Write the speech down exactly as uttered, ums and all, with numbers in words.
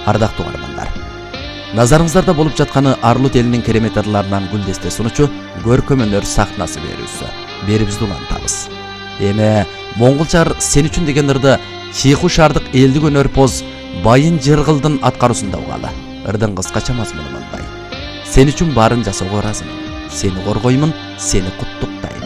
Ардактуу каармандар, назарыңыздарда болуп жатканы Арлут элинин керемет ырларынан гүлдесте сунучу көркөм өнөр сахнасы берүүсү. Берибизди улантабыз. Эми Монголчар сен үчүн деген ырды Чийху шаардык элдик өнөр поз Байын Жыргылдын аткаруусунда угалы. Ырдын кыскача мазмуну мындай: сен үчүн баарын жасоого ыраазымын. Сени коргоймун, сени куттуктайм.